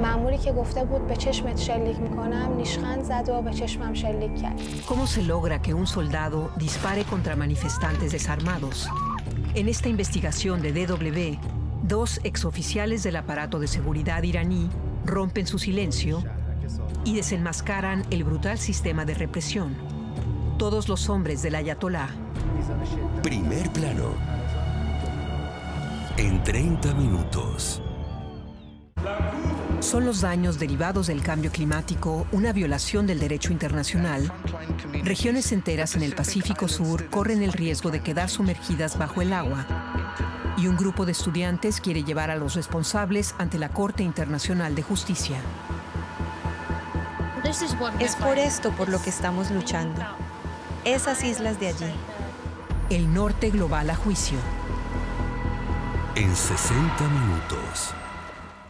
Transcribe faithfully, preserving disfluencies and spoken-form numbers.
مأموری که گفته بود به چشمت شلیک میکنم نیشخند زد و به چشمم شلیک کرد. ¿Cómo se logra que un soldado dispare contra manifestantes desarmados? En esta investigación de D W, dos exoficiales del aparato de seguridad iraní rompen su silencio y desenmascaran el brutal sistema de represión. Todos los hombres del ayatolá. Primer plano. En treinta minutos. ¿Son los daños derivados del cambio climático una violación del derecho internacional? Regiones enteras en el Pacífico Sur corren el riesgo de quedar sumergidas bajo el agua. Y un grupo de estudiantes quiere llevar a los responsables ante la Corte Internacional de Justicia. Es por esto por lo que estamos luchando. Esas islas de allí. El norte global a juicio. En sesenta minutos.